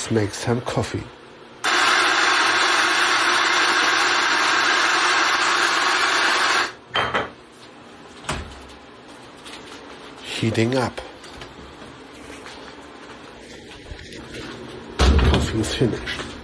Let's make some coffee. Heating up. Coffee is finished.